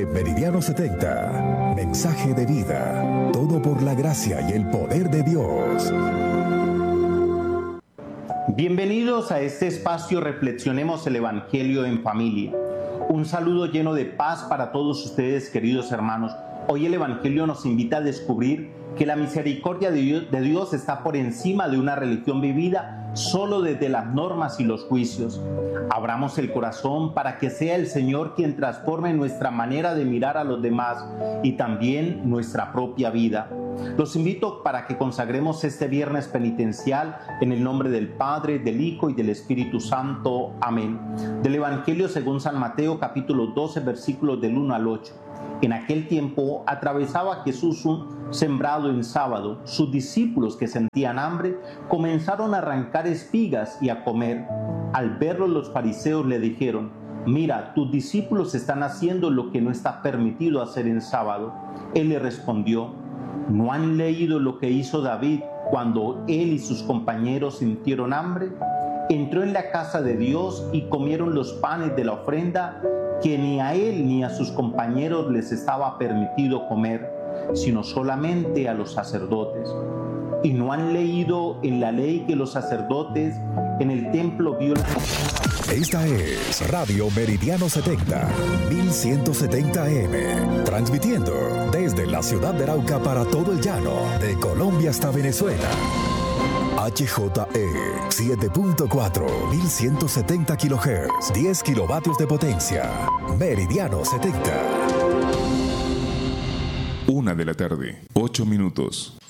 Meridiano 70. Mensaje de vida. Todo por la gracia y el poder de Dios. Bienvenidos a este espacio Reflexionemos el Evangelio en Familia. Un saludo lleno de paz para todos ustedes, queridos hermanos. Hoy el Evangelio nos invita a descubrir que la misericordia de Dios está por encima de una religión vivida solo desde las normas y los juicios. Abramos el corazón para que sea el Señor quien transforme nuestra manera de mirar a los demás y también nuestra propia vida. Los invito para que consagremos este viernes penitencial en el nombre del Padre, del Hijo y del Espíritu Santo. Amén. Del Evangelio según San Mateo, capítulo 12, versículos del 1 al 8. En aquel tiempo atravesaba Jesús un sembrado en sábado. Sus discípulos, que sentían hambre, comenzaron a arrancar espigas y a comer. Al verlo, los fariseos le dijeron: «Mira, tus discípulos están haciendo lo que no está permitido hacer en sábado». Él le respondió: ¿no han leído lo que hizo David cuando él y sus compañeros sintieron hambre? Entró en la casa de Dios y comieron los panes de la ofrenda que ni a él ni a sus compañeros les estaba permitido comer, sino solamente a los sacerdotes. ¿Y no han leído en la ley que los sacerdotes en el templo violan? Esta es Radio Meridiano 70, 1170 AM, transmitiendo desde la ciudad de Arauca para todo el llano, de Colombia hasta Venezuela. HJE 7.4, 1170 kHz, 10 kilovatios de potencia. Meridiano 70. 1 de la tarde, 8 minutos.